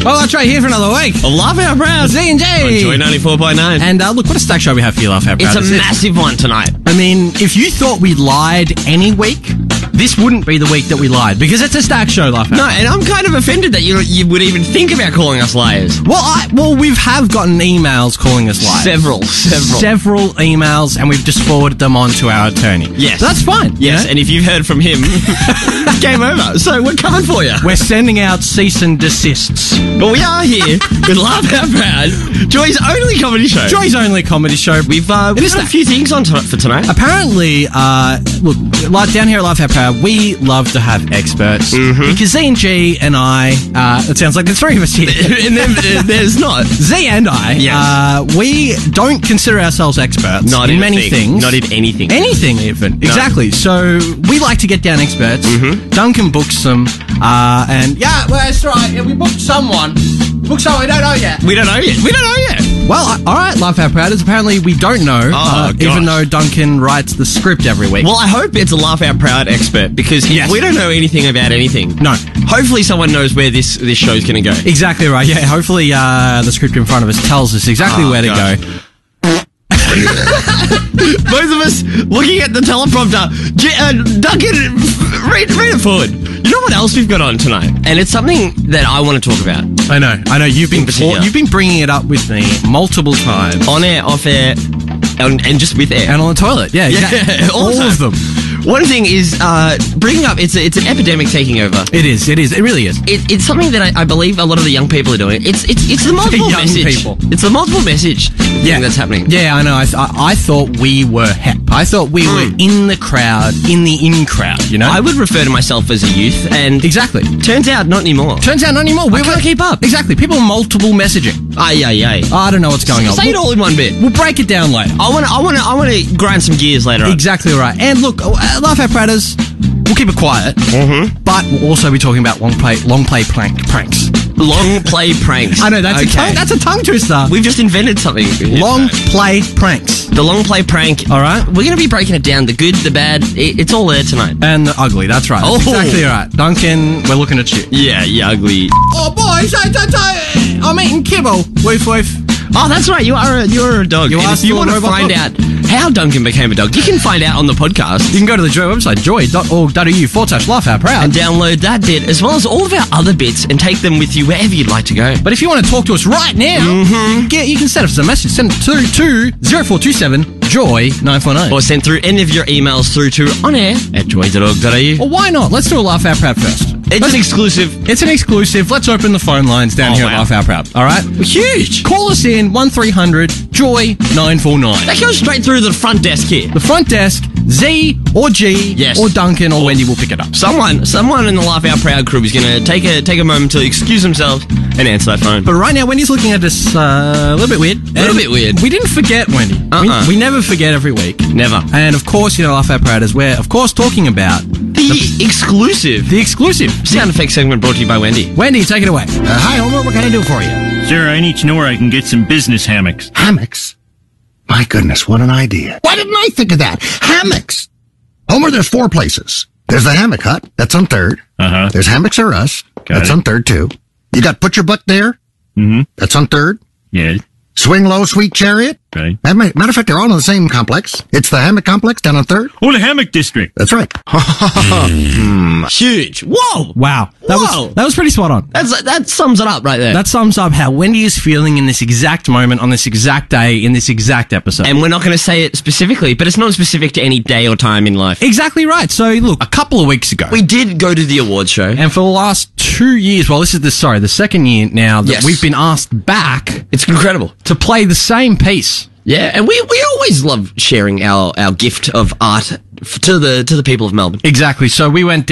Well, that's right here for another week. Laugh Out Proud. Z and J. On Joy 94.9. And look, what a stack show we have for you, Laugh Out Proud. It's a massive one tonight. I mean, if you thought we lied any week, this wouldn't be the week that we lied, because it's a stack show, Laugh Out. No, and I'm kind of offended that you would even think about calling us liars. Well, we have gotten emails calling us liars. Several emails, and we've just forwarded them on to our attorney. Yes. So that's fine. Yes, and if you've heard from him, game over. So we're coming for you. We're sending out cease and desists. But we are here with Laugh Out Proud, Joy's only comedy show. Joy's only comedy show. We've got a few things on for tonight. Apparently, look, like down here at Laugh Out Proud, we love to have experts. Mm-hmm. Because Z and G and I, it sounds like there's three of us here. And then there's not. Z and I, yes. We don't consider ourselves experts in many things. Not in anything. Anything, even. No. Exactly. So we like to get down experts. Mm-hmm. Duncan books them. And yeah, well, that's right. Yeah, we booked someone. We don't know yet. We don't know yet. Well, all right, Laugh Out Prouders. Apparently, we don't know, even though Duncan writes the script every week. Well, I hope it's a Laugh Out Proud expert, because if we don't know anything about anything. No. Hopefully someone knows where this show's going to go. Exactly right, yeah. Hopefully the script in front of us tells us exactly where to go. Both of us looking at the teleprompter. Duncan, read it forward. You know what else we've got on tonight? And it's something that I want to talk about. I know. You've been bringing it up with me multiple times. On air, off air, and just with air. And on the toilet, yeah. Exactly. all of them. One thing is bringing up. It's an epidemic taking over. It is. It really is. It's something that I believe a lot of the young people are doing. It's the multiple message. It's the multiple message thing that's happening. Yeah, I know. I thought we were hep. I thought we were in the crowd, in the in crowd. You know. I would refer to myself as a youth, and exactly. Turns out not anymore. We can't keep up. Exactly. People are multiple messaging. I don't know what's going on. Say it all in one bit. We'll break it down later. I want to grind some gears later on. Exactly right. And look, Laugh Out Prouders, we'll keep it quiet, but we'll also be talking about long play pranks. Long play pranks. I know, that's a tongue twister. We've just invented something. Long play pranks. The long play prank. All right. We're going to be breaking it down. The good, the bad. It's all there tonight. And the ugly. That's right. That's exactly right. Duncan, we're looking at you. Yeah, ugly. Oh, boys, I'm eating kibble. Woof, woof. Oh, that's right. You are a dog. If you want to find out how Duncan became a dog, you can find out on the podcast. You can go to the Joy website, joy.org.au/Laugh Out Proud. And download that bit, as well as all of our other bits, and take them with you wherever you'd like to go. But if you want to talk to us right now, you can send us a message. Send it to 0427 Joy 949. Or send through any of your emails through to onair@joy.org.au. Well, why not? Let's do a Laugh Out Proud first. It's an exclusive. It's an exclusive. Let's open the phone lines down here at Laugh Out Proud. All right? Huge. Call us in 1300 Joy 949. That goes straight through the front desk here. The front desk, Z or G or Duncan or Wendy will pick it up. Someone in the Laugh Out Proud crew is going to take a moment to excuse themselves and answer that phone. But right now, Wendy's looking at us a little bit weird. We didn't forget, Wendy. We never forget every week. Never. And of course, Laugh Out Proud is where, of course, talking about the exclusive. The exclusive sound effects segment brought to you by Wendy. Wendy, take it away. Hi, Homer. What can I do for you? Sir, I need to know where I can get some business hammocks. Hammocks? My goodness, what an idea. Why didn't I think of that? Hammocks! Homer, there's 4 places. There's the Hammock Hut. That's on 3rd. Uh-huh. There's Hammocks R Us. That's on 3rd, too. You got Put Your Butt There. Mm-hmm. That's on 3rd. Yeah. Swing Low, Sweet Chariot. Okay. Matter of fact, they're all in the same complex. It's the Hammock Complex down on 3rd. Oh, the Hammock District. That's right. Huge. Whoa. Wow. That was pretty spot on. That sums it up right there. That sums up how Wendy is feeling in this exact moment, on this exact day, in this exact episode. And we're not going to say it specifically, but it's not specific to any day or time in life. Exactly right. So, look, a couple of weeks ago, we did go to the awards show. And for the last 2 years, well, this is the second year now that we've been asked back. It's incredible. To play the same piece. Yeah, and we always love sharing our gift of art to the people of Melbourne. Exactly. So we went